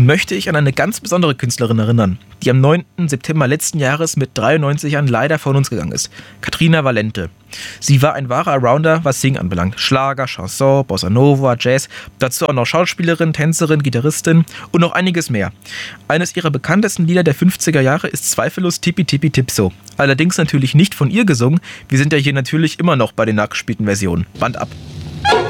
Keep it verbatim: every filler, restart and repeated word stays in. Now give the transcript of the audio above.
möchte ich an eine ganz besondere Künstlerin erinnern, die am neunten September letzten Jahres mit dreiundneunzig Jahren leider von uns gegangen ist. Katrina Valente. Sie war ein wahrer Allrounder, was Singen anbelangt. Schlager, Chanson, Bossa Nova, Jazz, dazu auch noch Schauspielerin, Tänzerin, Gitarristin und noch einiges mehr. Eines ihrer bekanntesten Lieder der fünfziger Jahre ist zweifellos Tippi Tippi Tipso. Allerdings natürlich nicht von ihr gesungen, wir sind ja hier natürlich immer noch bei den nachgespielten Versionen. Band ab!